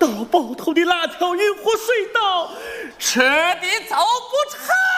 大包头的辣条银湖隧道，车